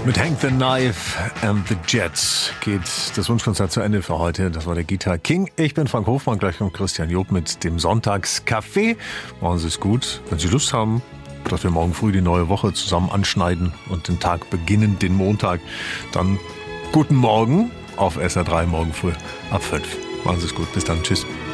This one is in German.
Mit Hank the Knife and the Jets geht das Wunschkonzert zu Ende für heute. Das war der Guitar King. Ich bin Frank Hofmann, gleich kommt Christian Job mit dem Sonntagscafé. Machen Sie es gut. Wenn Sie Lust haben, dass wir morgen früh die neue Woche zusammen anschneiden und den Tag beginnen, den Montag, dann guten Morgen auf SR3 morgen früh ab 5. Machen Sie es gut. Bis dann. Tschüss.